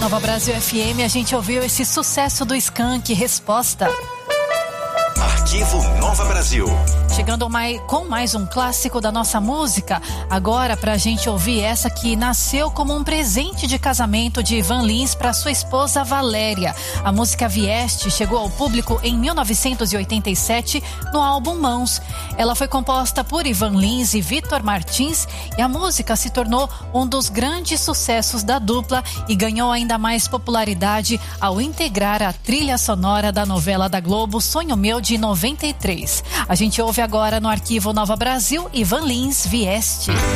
Nova Brasil FM, a gente ouviu esse sucesso do Skank, Resposta. Arquivo Nova Brasil. Chegando com mais um clássico da nossa música, agora pra gente ouvir essa que nasceu como um presente de casamento de Ivan Lins para sua esposa Valéria. A música Vieste chegou ao público em 1987 no álbum Mãos. Ela foi composta por Ivan Lins e Vitor Martins e a música se tornou um dos grandes sucessos da dupla e ganhou ainda mais popularidade ao integrar a trilha sonora da novela da Globo Sonho Meu de 93. A gente ouve agora no Arquivo Nova Brasil, Ivan Lins, Vieste.